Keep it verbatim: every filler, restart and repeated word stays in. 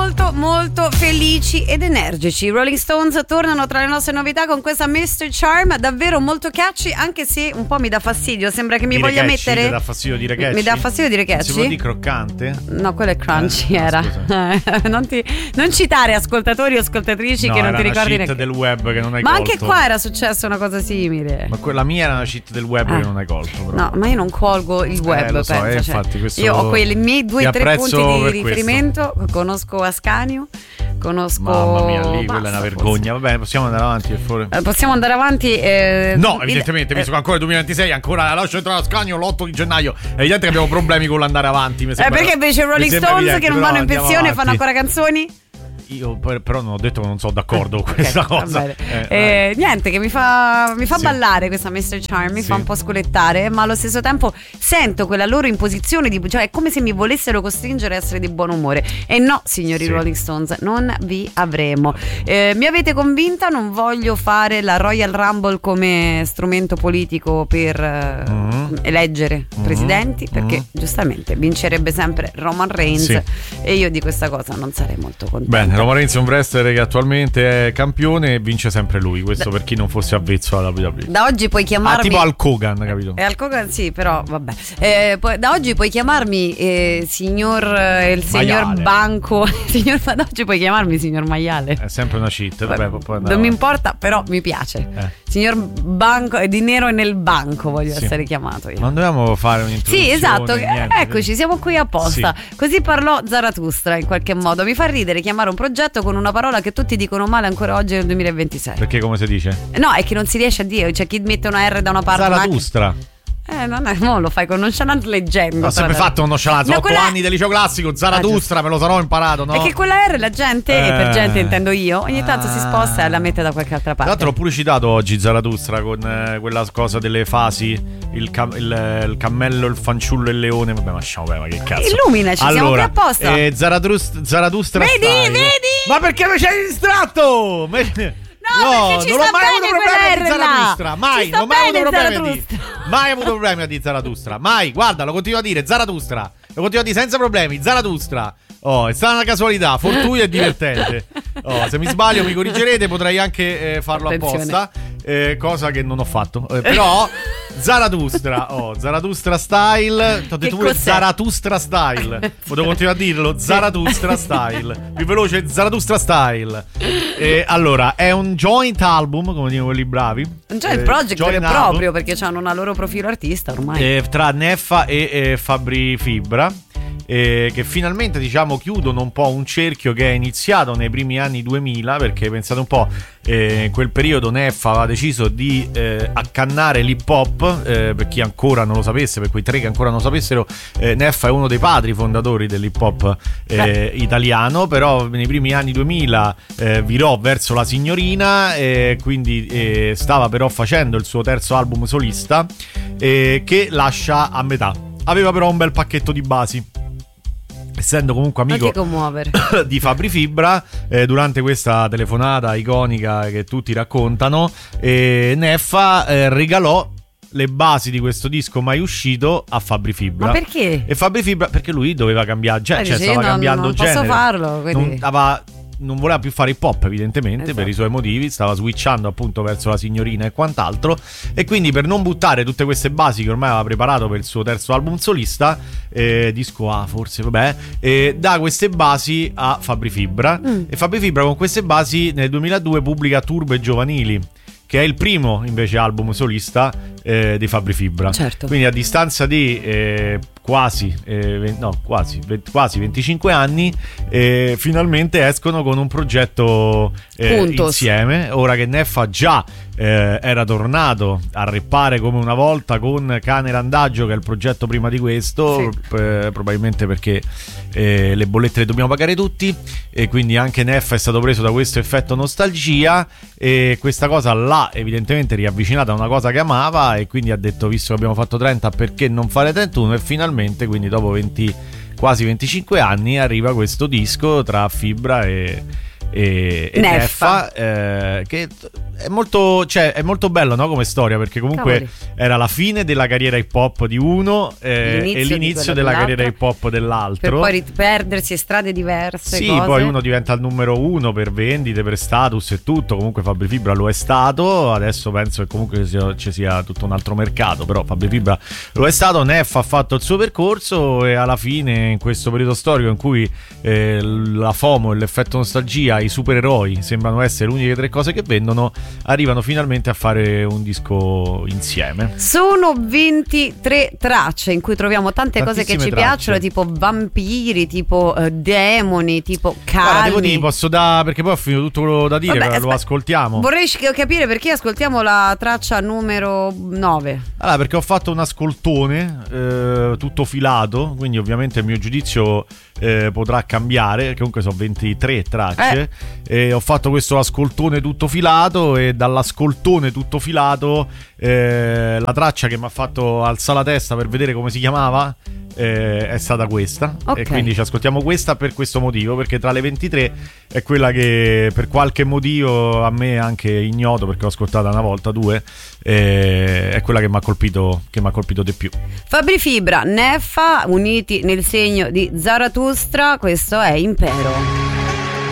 molto molto felici ed energici. Rolling Stones tornano tra le nostre novità con questa mister Charm, davvero molto catchy, anche se un po' mi dà fastidio, sembra che mi dire voglia catchy, mettere mi dà fastidio dire catchy? Mi dà fastidio dire catchy? Si può dire croccante? No, quello è crunchy, eh, era no, non, ti, non citare ascoltatori o ascoltatrici no, che non era ti ricordi una cheat ne... del web che non hai ma colto. anche qua era successa una cosa simile. Ma quella mia era una cheat del web ah. che non hai colto però. No, ma io non colgo il web, eh, lo so, penso, eh, cioè, infatti, questo io ho quei miei due o tre punti di riferimento, questo. conosco Ascanio, conosco. Mamma mia, lì basta, quella è una vergogna. forse. Vabbè, possiamo andare avanti per favore. Eh, possiamo andare avanti. Eh, no, il, evidentemente, eh, visto che ancora è duemilaventisei, ancora la lascio entrare a Scagno l'otto di gennaio. È evidente che abbiamo problemi con l'andare avanti. Mi sembra, eh, perché invece Rolling Stones evidente, che non vanno in pensione fanno ancora canzoni? Io però non ho detto che non sono d'accordo con okay, questa cosa. Eh, eh, niente, che mi fa, mi fa sì. ballare questa mister Charm, mi sì. fa un po' scolettare, ma allo stesso tempo sento quella loro imposizione di, cioè è come se mi volessero costringere a essere di buon umore. E no, signori sì. Rolling Stones, non vi avremo. Eh, mi avete convinta, non voglio fare la Royal Rumble come strumento politico per mm-hmm. eleggere mm-hmm. presidenti, perché mm-hmm. giustamente vincerebbe sempre Roman Reigns sì. e io di questa cosa non sarei molto contenta. Bene, Roman Reigns è un wrestler che attualmente è campione e vince sempre lui. Questo da, per chi non fosse avvezzo alla W W E. Da oggi puoi chiamarmi. Ah, tipo Hulk Hogan, capito? Eh, Hulk Hogan sì, però vabbè. Eh, poi, da oggi puoi chiamarmi eh, signor eh, il signor Maiale. Banco. signor, da oggi puoi chiamarmi signor Maiale. È sempre una cheat. Vabbè, Beh, poi non mi importa, però mi piace. Eh. Signor Banco, è di nero e nel banco voglio sì. essere chiamato io. Non dobbiamo fare un'introduzione. Sì, esatto. Niente. Eccoci, siamo qui apposta. Sì. Così parlò Zarathustra in qualche modo. Mi fa ridere chiamare un progetto con una parola che tutti dicono male ancora oggi nel duemilaventisei. Perché come si dice? No, è che non si riesce a dire. C'è chi mette una R da una parte. Zarathustra. Anche... Eh, non è, mo lo fai con nonchalant leggendo. Ho sempre fatto un nonchalant. No, otto quella... anni del liceo classico, Zarathustra, me lo sarò imparato, no? È che quella R la gente, eh, e per gente intendo io, ogni tanto eh, si sposta e la mette da qualche altra parte. Tra l'altro l'ho pure citato oggi Zarathustra con eh, quella cosa delle fasi, il, cam- il, il cammello, il fanciullo e il leone. Vabbè, ma lasciamo bene, ma che cazzo. Illuminaci, allora, siamo qui apposta. Eh, Zarathustra, Zarathustra Vedi, style. vedi? Ma perché mi c'hai distratto? Me... No, no, perché ci non sta ho mai bene avuto problemi di Zarathustra. Mai, non ho mai avuto problemi di Mai avuto problemi di Zarathustra. Mai, guarda, lo continuo a dire, Zarathustra. Lo continuo a dire senza problemi, Zarathustra. Oh, è stata una casualità, fortuita e divertente. Oh, se mi sbaglio mi corrigerete, potrei anche eh, farlo Attenzione. apposta, eh, cosa che non ho fatto. Eh, però Zarathustra, oh, Zarathustra style. Ti ho detto pure Zarathustra style. Potevo continuare a dirlo, Zarathustra style. Più veloce, Zarathustra style. Eh, allora, è un joint album, come dicono quelli bravi. Un joint eh, project vero e proprio, perché hanno una loro profilo artista ormai. Eh, tra Neffa e eh, Fabri Fibra. Eh, che finalmente diciamo chiudono un po' un cerchio che è iniziato nei primi anni duemila, perché pensate un po', eh, in quel periodo Neffa aveva deciso di eh, accannare l'hip hop, eh, per chi ancora non lo sapesse, per quei tre che ancora non lo sapessero, eh, Neffa è uno dei padri fondatori dell'hip hop eh, italiano, però nei primi anni duemila eh, virò verso la signorina, eh, quindi eh, stava però facendo il suo terzo album solista, eh, che lascia a metà. Aveva però un bel pacchetto di basi, essendo comunque amico di Fabri Fibra. Eh, durante questa telefonata iconica che tutti raccontano, eh, Neffa eh, regalò le basi di questo disco mai uscito a Fabri Fibra. Ma perché? E Fabri Fibra perché lui doveva cambiare, cioè, eh, cioè stava non, cambiando non genere. Non posso farlo, quindi. Non aveva non voleva più fare hip hop, evidentemente, esatto. per i suoi motivi, stava switchando appunto verso la signorina e quant'altro, e quindi per non buttare tutte queste basi che ormai aveva preparato per il suo terzo album solista, eh, disco A forse, vabbè, eh, dà queste basi a Fabri Fibra, mm. e Fabri Fibra con queste basi nel duemiladue pubblica Turbo e Giovanili, che è il primo invece album solista eh, di Fabri Fibra. Certo. Quindi a distanza di eh, quasi eh, no quasi quasi venticinque anni eh, finalmente escono con un progetto eh, insieme, ora che Neffa già eh, era tornato a rappare come una volta con Cane Randagio, che è il progetto prima di questo, sì. eh, probabilmente perché eh, le bollette le dobbiamo pagare tutti, e quindi anche Neffa è stato preso da questo effetto nostalgia, e questa cosa l'ha evidentemente riavvicinata a una cosa che amava, e quindi ha detto, visto che abbiamo fatto trenta, perché non fare trentuno? E finalmente, quindi dopo venti, quasi venticinque anni, arriva questo disco tra Fibra e e, e Neffa, eh, che è molto, cioè, è molto bello, no, come storia, perché comunque Cavoli. era la fine della carriera hip hop di uno eh, l'inizio e l'inizio della carriera hip hop dell'altro, per poi perdersi in strade diverse. Sì, cose. Poi uno diventa il numero uno per vendite, per status e tutto. Comunque Fabri Fibra lo è stato, adesso penso che comunque ci sia, ci sia tutto un altro mercato, però Fabri Fibra lo è stato. Neffa ha fatto il suo percorso e alla fine, in questo periodo storico in cui eh, la FOMO e l'effetto nostalgia, i supereroi sembrano essere le uniche tre cose che vendono, arrivano finalmente a fare un disco insieme. Sono ventitré tracce in cui troviamo tante cose che ci tracce. piacciono, tipo vampiri, tipo uh, demoni, tipo calmi. Guarda, devo dire, posso da perché poi ho finito tutto quello da dire. Vabbè, lo ascoltiamo. Vorrei capire perché ascoltiamo la traccia numero nove. Allora, perché ho fatto un ascoltone eh, tutto filato, quindi ovviamente il mio giudizio eh, potrà cambiare, perché comunque sono ventitré tracce eh. e ho fatto questo ascoltone tutto filato, e dall'ascoltone tutto filato eh, la traccia che mi ha fatto alzare la testa per vedere come si chiamava eh, è stata questa, okay. E quindi ci ascoltiamo questa per questo motivo, perché tra le ventitré è quella che per qualche motivo a me anche ignoto, perché l'ho ascoltata una volta, due, eh, è quella che mi ha colpito che mi ha colpito di più. Fabri Fibra, Neffa, uniti nel segno di Zarathustra, questo è Impero.